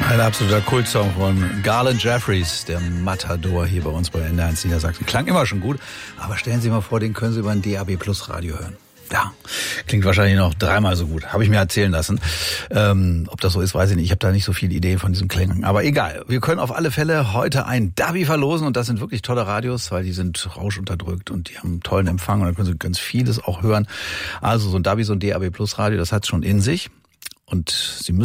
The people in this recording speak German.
Ein absoluter Kultsong von Garland Jeffries, der Matador hier bei uns bei NDR1 Niedersachsen. Klang immer schon gut, aber stellen Sie mal vor, den können Sie über ein DAB Plus Radio hören. Ja, klingt wahrscheinlich noch dreimal so gut, habe ich mir erzählen lassen. Ob das so ist, weiß ich nicht. Ich habe da nicht so viel Idee von diesen Klängen. Aber egal, wir können auf alle Fälle heute ein Dabi verlosen und das sind wirklich tolle Radios, weil die sind rauschunterdrückt und die haben einen tollen Empfang und da können Sie ganz vieles auch hören. Also so ein Dabi, so ein DAB Plus Radio, das hat's schon in sich und Sie müssen